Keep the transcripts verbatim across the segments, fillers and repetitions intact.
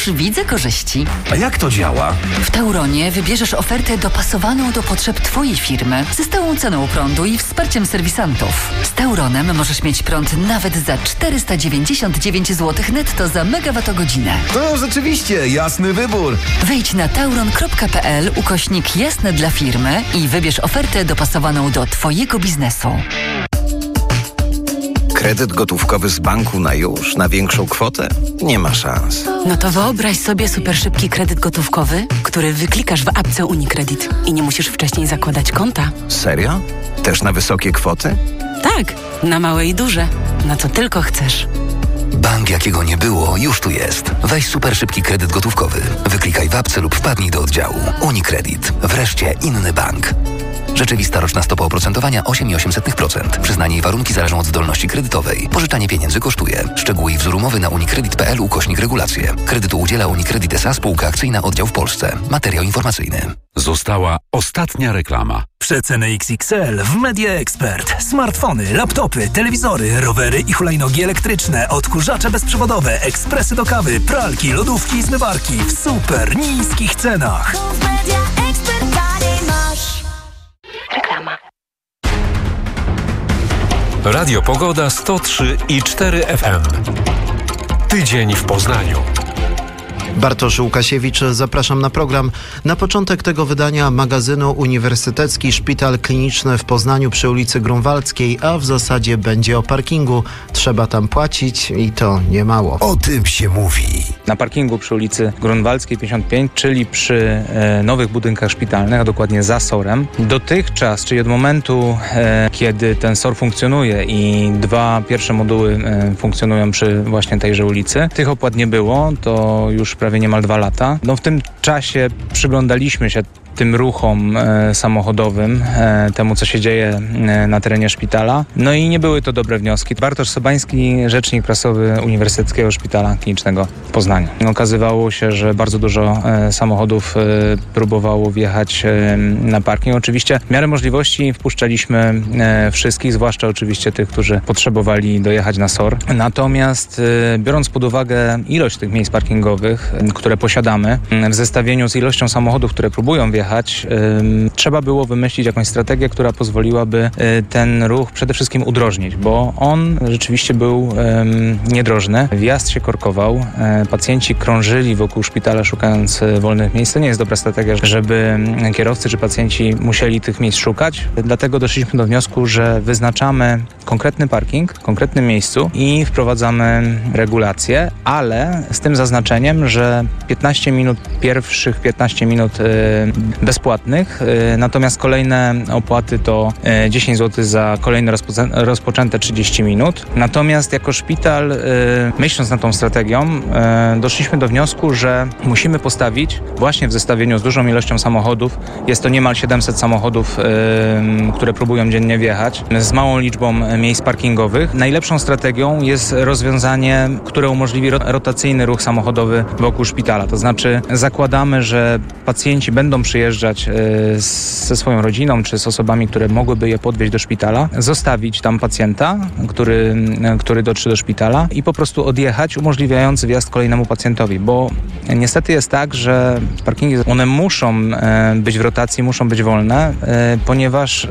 już widzę korzyści. A jak to działa? W Tauronie wybierzesz ofertę dopasowaną do potrzeb Twojej firmy ze stałą ceną prądu i wsparciem serwisantów. Z Tauronem możesz mieć prąd nawet za czterysta dziewięćdziesiąt dziewięć złotych netto za megawattogodzinę. To rzeczywiście jasny wybór. Wejdź na tauron kropka p l ukośnik jasne dla firmy i wybierz ofertę dopasowaną do Twojego biznesu. Kredyt gotówkowy z banku na już, na większą kwotę? Nie ma szans. No to wyobraź sobie super szybki kredyt gotówkowy, który wyklikasz w apce UniCredit i nie musisz wcześniej zakładać konta. Serio? Też na wysokie kwoty? Tak, na małe i duże. Na co tylko chcesz. Bank jakiego nie było, już tu jest. Weź super szybki kredyt gotówkowy. Wyklikaj w apce lub wpadnij do oddziału. UniCredit. Wreszcie inny bank. Rzeczywista roczna stopa oprocentowania osiem przecinek osiem procent. Przyznanie i warunki zależą od zdolności kredytowej. Pożyczanie pieniędzy kosztuje. Szczegóły i wzór umowy na unicredit kropka p l ukośnik regulacje. Kredytu udziela UniCredit S A Spółka Akcyjna Oddział w Polsce. Materiał informacyjny. Została ostatnia reklama. Przeceny X X L w Media Expert. Smartfony, laptopy, telewizory, rowery i hulajnogi elektryczne, odkurzacze bezprzewodowe, ekspresy do kawy, pralki, lodówki i zmywarki w super niskich cenach. Reklama. Radio Pogoda sto trzy i cztery F M. Tydzień w Poznaniu. Bartosz Łukasiewicz, zapraszam na program. Na początek tego wydania magazynu Uniwersytecki Szpital Kliniczny w Poznaniu przy ulicy Grunwaldzkiej, a w zasadzie będzie o parkingu. Trzeba tam płacić i to nie mało. O tym się mówi. Na parkingu przy ulicy Grunwaldzkiej pięćdziesiąt pięć, czyli przy e, nowych budynkach szpitalnych, a dokładnie za sorem. Dotychczas, czyli od momentu, e, kiedy ten sor funkcjonuje i dwa pierwsze moduły e, funkcjonują przy właśnie tejże ulicy, tych opłat nie było, to już prawie niemal dwa lata. No w tym czasie przyglądaliśmy się tym ruchom e, samochodowym, e, temu co się dzieje e, na terenie szpitala. No i nie były to dobre wnioski. Bartosz Sobański, rzecznik prasowy Uniwersyteckiego Szpitala Klinicznego w Poznaniu. Okazywało się, że bardzo dużo e, samochodów e, próbowało wjechać e, na parking. Oczywiście w miarę możliwości wpuszczaliśmy e, wszystkich, zwłaszcza oczywiście tych, którzy potrzebowali dojechać na SOR. Natomiast e, biorąc pod uwagę ilość tych miejsc parkingowych, e, które posiadamy, e, w zestawieniu z ilością samochodów, które próbują wjechać, trzeba było wymyślić jakąś strategię, która pozwoliłaby ten ruch przede wszystkim udrożnić, bo on rzeczywiście był niedrożny. Wjazd się korkował, pacjenci krążyli wokół szpitala szukając wolnych miejsc. To nie jest dobra strategia, żeby kierowcy czy pacjenci musieli tych miejsc szukać. Dlatego doszliśmy do wniosku, że wyznaczamy konkretny parking w konkretnym miejscu i wprowadzamy regulacje, ale z tym zaznaczeniem, że piętnaście minut, pierwszych piętnaście minut bezpłatnych, natomiast kolejne opłaty to dziesięć złotych za kolejne rozpo- rozpoczęte trzydzieści minut. Natomiast jako szpital, myśląc nad tą strategią, doszliśmy do wniosku, że musimy postawić właśnie w zestawieniu z dużą ilością samochodów, jest to niemal siedemset samochodów, które próbują dziennie wjechać, z małą liczbą miejsc parkingowych. Najlepszą strategią jest rozwiązanie, które umożliwi rotacyjny ruch samochodowy wokół szpitala. To znaczy zakładamy, że pacjenci będą przyjeżdżać ze swoją rodziną czy z osobami, które mogłyby je podwieźć do szpitala, zostawić tam pacjenta, który, który dotrze do szpitala i po prostu odjechać, umożliwiając wjazd kolejnemu pacjentowi, bo niestety jest tak, że parkingi, one muszą być w rotacji, muszą być wolne, ponieważ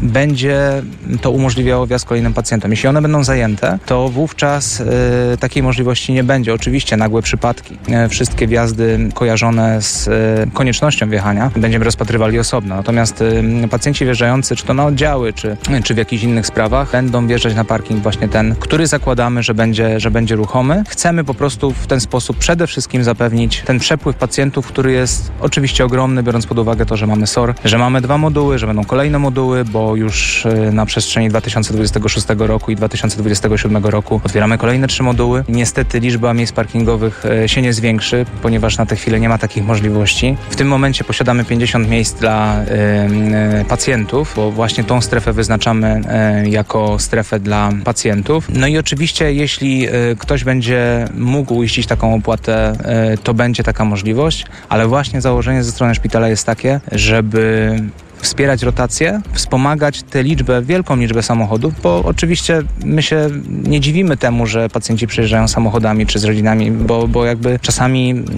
będzie to umożliwiało wjazd kolejnym pacjentom. Jeśli one będą zajęte, to wówczas takiej możliwości nie będzie. Oczywiście nagłe przypadki, wszystkie wjazdy kojarzone z koniecznością wjechania będziemy rozpatrywali osobno. Natomiast y, pacjenci wjeżdżający czy to na oddziały, czy, czy w jakichś innych sprawach będą wjeżdżać na parking właśnie ten, który zakładamy, że będzie, że będzie ruchomy. Chcemy po prostu w ten sposób przede wszystkim zapewnić ten przepływ pacjentów, który jest oczywiście ogromny, biorąc pod uwagę to, że mamy SOR, że mamy dwa moduły, że będą kolejne moduły, bo już y, na przestrzeni dwa tysiące dwudziestego szóstego roku i dwa tysiące dwudziestego siódmego roku otwieramy kolejne trzy moduły. Niestety liczba miejsc parkingowych y, się nie zwiększy, ponieważ na tę chwilę nie ma takich możliwości. W tym momencie posiadamy pięćdziesiąt miejsc dla y, y, pacjentów, bo właśnie tą strefę wyznaczamy y, jako strefę dla pacjentów. No i oczywiście, jeśli y, ktoś będzie mógł uiścić taką opłatę, y, to będzie taka możliwość, ale właśnie założenie ze strony szpitala jest takie, żeby wspierać rotację, wspomagać tę liczbę, wielką liczbę samochodów, bo oczywiście my się nie dziwimy temu, że pacjenci przyjeżdżają samochodami czy z rodzinami, bo, bo jakby czasami